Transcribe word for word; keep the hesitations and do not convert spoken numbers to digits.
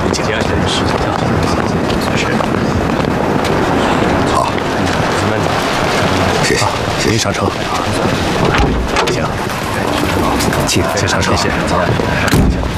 警。是。 好，谢谢， 您上车。行，请，请上车。谢谢。